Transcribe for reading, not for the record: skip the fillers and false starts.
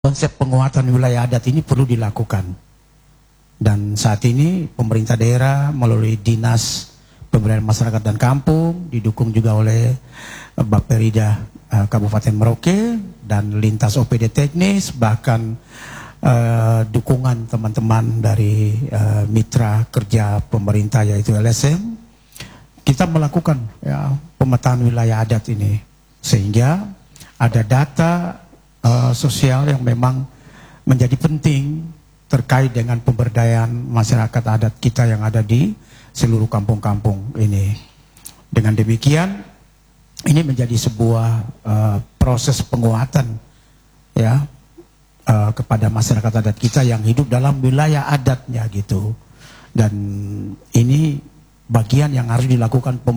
Konsep penguatan wilayah adat ini perlu dilakukan. Dan saat ini pemerintah daerah melalui Dinas Pemberdayaan Masyarakat dan Kampung, didukung juga oleh Bapperida Kabupaten Merauke dan lintas OPD teknis, bahkan dukungan teman-teman dari mitra kerja pemerintah yaitu LSM, kita melakukan pemetaan wilayah adat ini, sehingga ada data sosial yang memang menjadi penting terkait dengan pemberdayaan masyarakat adat kita yang ada di seluruh kampung-kampung ini. Dengan demikian, ini menjadi sebuah proses penguatan kepada masyarakat adat kita yang hidup dalam wilayah adatnya gitu. Dan ini bagian yang harus dilakukan